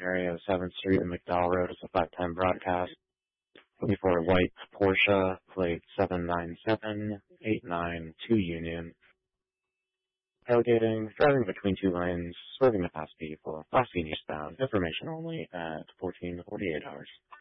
area of 7th Street and McDowell Road. It's a 510 broadcast. Looking for a white Porsche, plate 797-892 Union. Tailgating, driving between two lanes, swerving to pass people, crossing eastbound. Information only at 14 to 48 hours.